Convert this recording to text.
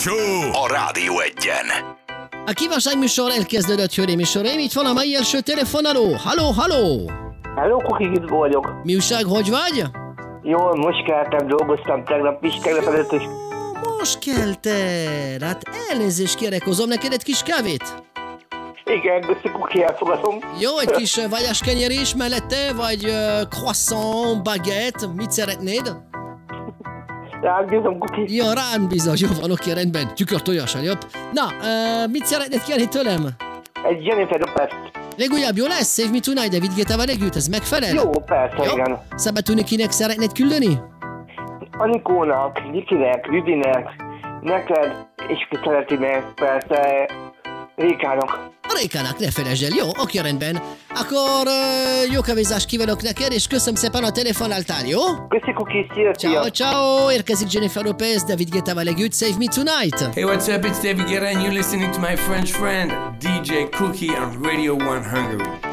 Show a Rádió Egyen. A kívánságműsor elkezdődött, hölgyeim és uraim, itt van a mai első telefonáló. Halló! Hello, Kuki, itt vagyok. Mi újság, hogy vagy? Jól, most keltem, dolgoztam tegnap is, tegnap előtt is. Most keltél. Hát elnézést kérek, hozom neked egy kis kávét. Igen, köszi, Kuki, elfogadom. Jó, egy kis vajáskenyér is mellette, vagy croissant, baguette, mit szeretnéd? Rád bízom, Kuki. Ja, rám bizony, jó van, oké, rendben, tükörtojás, jobb. Na, mit szeretnéd kérni tőlem? Egy Jennifer Lopez. Legújabb jó lesz? Save Me Tonight, David Guetta-val együtt, ez megfelel? Jó, persze, Jó. igen. Szabadulni kinek szeretnéd küldeni? Anikónak, Vikinek, Vivinek, neked, és ki szereti meg, persze, Rékának. A Rékának, ne felejtsd el, jó? Oké, rendben. Akkor jó kávézást kívánok neked, és köszönöm szépen a telefonáltál, jó? Köszi, Kuki, szia, Ciao, ciao! Érkezik Jennifer Lopez, David Guetta-val együtt, Save Me Tonight! Hey, what's up? It's David Guetta, and you're listening to my French friend, DJ Cookie on Radio 1 Hungary.